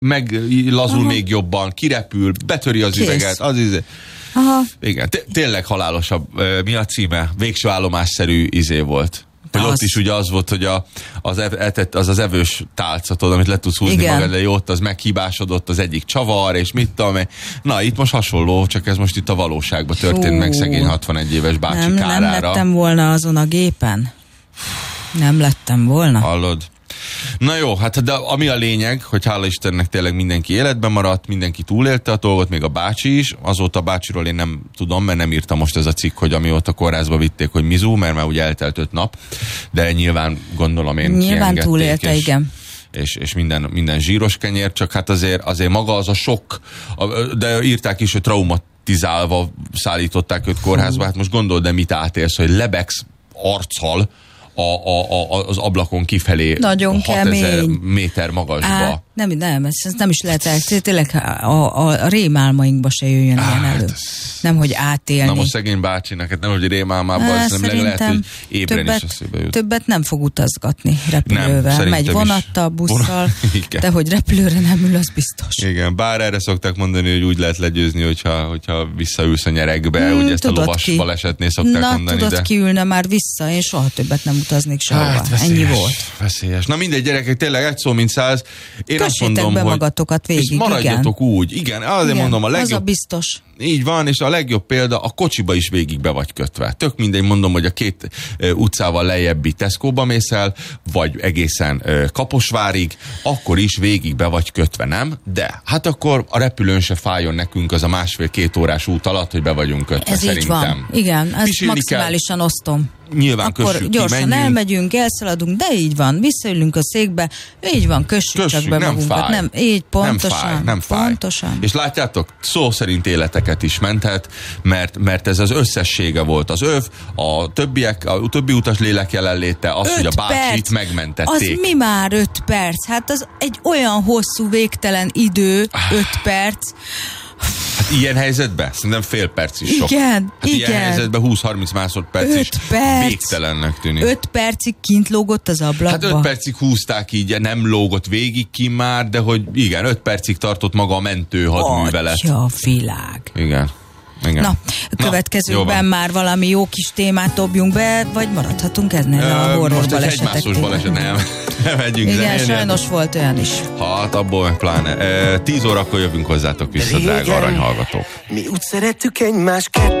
meglazul még jobban, kirepül, betöri az üveget, Aha. Igen, tényleg halálosabb. Mi a címe? Végső állomásszerű volt. Hogy ott is ugye az volt, hogy az evős tálcatod, amit le tudsz húzni magad, de ott az meghibásodott az egyik csavar, és mit tudom én. Na, itt most hasonló, csak ez most itt a valóságban történt meg szegény 61 éves bácsi kárára. Nem lettem volna azon a gépen? Nem lettem volna? Hallod? Na jó, hát de ami a lényeg, hogy hála Istennek tényleg mindenki életben maradt, mindenki túlélte a dolgot, még a bácsi is. Azóta a bácsiról én nem tudom, mert nem írta most ez a cikk, hogy amióta kórházba vitték, hogy mizú, mert már ugye eltelt 5 nap, de nyilván gondolom én nyilván túlélte, igen. És minden zsíros kenyér, csak hát azért maga az a sok, de írták is, hogy traumatizálva szállították őt kórházba, hát most gondold, de mit átélsz, hogy lebegsz arccal az ablakon kifelé nagyon 6000 méter magasba. Nem, ez nem is lehet el. Tényleg a rémálmainkba se jöjjön ilyen elő. Nem, hogy átélni. Na most szegény bácsinak, hát nem, hogy rémálmában, hanem lehet, hogy ébren is eszébe jut. Többet nem fog utazgatni repülővel. Megy vonattal, busszal, de hogy repülőre nem ül, az biztos. Igen, bár erre szokták mondani, hogy úgy lehet legyőzni, hogyha visszaülsz a nyerekbe, ugye ezt a lovas balesetnél szokták mondani. Tudod, ki ülne már vissza, én soha többet nem utaznék sehova. Hát, ennyi volt. Veszélyes. Na mindegy, gyerekek, tényleg egy szó, mint 100. Én azt mondom, be hogy magatokat végig, és maradjatok úgy. Igen, azért mondom, a legjobb. Az a biztos. Így van, és a legjobb példa, a kocsiba is végig be vagy kötve. Tök mindegy, mondom, hogy a 2 utcával lejjebbi Tesco-ba mész el, vagy egészen Kaposvárig, akkor is végig be vagy kötve, nem? De hát akkor a repülőn se fájjon nekünk az a 1,5-2 órás út alatt, hogy be vagyunk kötve, ez szerintem. Így van. Igen, ezt maximálisan osztom. Nyilván akkor gyorsan elmegyünk, elszaladunk, de így van, visszaülünk a székbe, így van, kössük csak be magunkat. Nem, így pontosan. Nem fáj. Pontosan. És látjátok, szó szerint életeket is menthet, mert ez az összessége volt az ÖV, a többi utas lélek jelenléte, az, hogy a bácsit megmentették. Az mi már 5 perc? Hát az egy olyan hosszú, végtelen idő, 5 perc. Hát ilyen helyzetben? Szerintem fél perc is sok. Igen. Ilyen helyzetben 20-30 másodperc is végtelennek tűnik. 5 percig kint lógott az ablakba? Hát 5 percig húzták így, nem lógott végig ki már, de hogy igen, 5 percig tartott maga a mentő hadművelet. Atya világ. Igen. Na, a következőkben már valami jó kis témát dobjunk be, vagy maradhatunk ennél a horror balesetek. Most egy baleset, nem megyünk. Igen, sajnos volt olyan is. Hát abból meg pláne. 10 órakor jövünk hozzátok vissza, drága aranyhallgatók. Mi úgy szerettük egymást